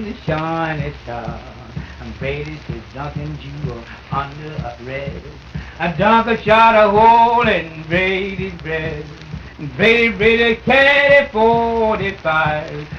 the shining star. I'm faded to Duncan Jewel under a red. A Duncan shot a hole in Brady's bread. Brady, Brady, carry 45.